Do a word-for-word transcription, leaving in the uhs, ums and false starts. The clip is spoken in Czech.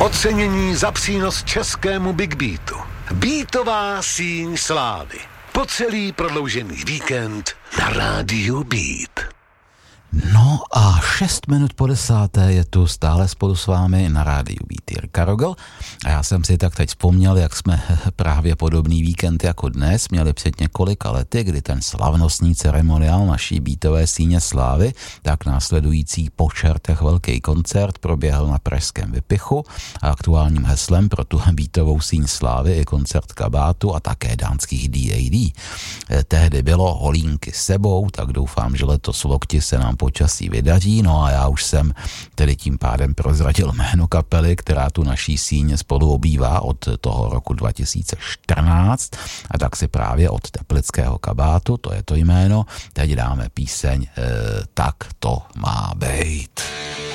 Ocenění za přínos českému Big Beatu. Beatová síň slávy. Po celý prodloužený víkend na rádiu Beat. No a šest minut po desáté je tu stále spolu s vámi na rádiu Beat Jirka Rogl. A já jsem si tak teď vzpomněl, jak jsme právě podobný víkend jako dnes měli před několika lety, kdy ten slavnostní ceremoniál naší Beatové síně slávy, tak následující po čertech velký koncert proběhl na pražském Vypichu a aktuálním heslem pro tu Beatovou síň slávy je koncert kabátu a také dánských D A D. Tehdy bylo holínky s sebou, tak doufám, že letos lokti se nám počasí vydaří, no a já už jsem tedy tím pádem prozradil jméno kapely, která tu naší síně spolu obývá od toho roku dva tisíce čtrnáct a tak si právě od Teplického kabátu, to je to jméno, teď dáme píseň e, Tak to má bejt.